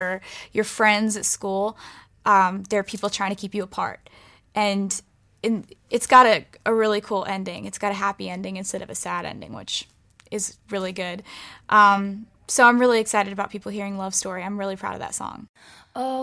or your friends at school, there are people trying to keep you apart. And it's got a really cool ending. It's got a happy ending instead of a sad ending, which is really good. So I'm really excited about people hearing Love Story. I'm really proud of that song. Oh.